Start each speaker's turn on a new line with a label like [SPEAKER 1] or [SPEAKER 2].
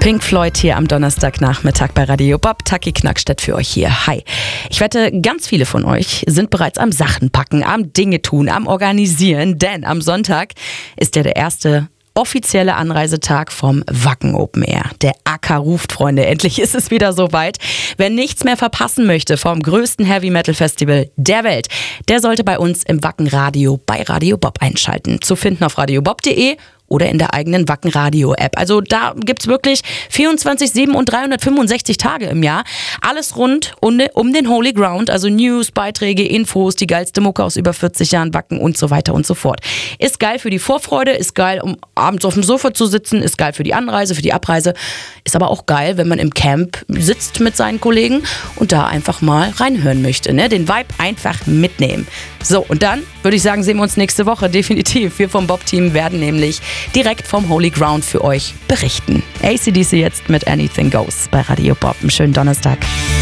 [SPEAKER 1] Pink Floyd hier am Donnerstagnachmittag bei Radio Bob. Taki Knackstedt für euch hier. Hi. Ich wette, ganz viele von euch sind bereits am Sachen packen, am Dinge tun, am Organisieren, denn am Sonntag ist ja der erste offizielle Anreisetag vom Wacken Open Air. Der Acker ruft, Freunde. Endlich ist es wieder soweit. Wer nichts mehr verpassen möchte vom größten Heavy Metal Festival der Welt, der sollte bei uns im Wacken Radio bei Radio Bob einschalten. Zu finden auf radiobob.de oder in der eigenen Wacken Radio App. Also da gibt's wirklich 24/7 und 365 Tage im Jahr. Alles rund um den Holy Ground, also News, Beiträge, Infos, die geilste Mucke aus über 40 Jahren Wacken und so weiter und so fort. Ist geil für die Vorfreude, ist geil, um abends auf dem Sofa zu sitzen, ist geil für die Anreise, für die Abreise. Ist aber auch geil, wenn man im Camp sitzt mit seinen Kollegen und da einfach mal reinhören möchte. Ne? Den Vibe einfach mitnehmen. So, und dann würde ich sagen, sehen wir uns nächste Woche definitiv. Wir vom Bob-Team werden nämlich direkt vom Holy Ground für euch berichten. AC/DC jetzt mit Anything Goes bei Radio Bob. Einen schönen Donnerstag.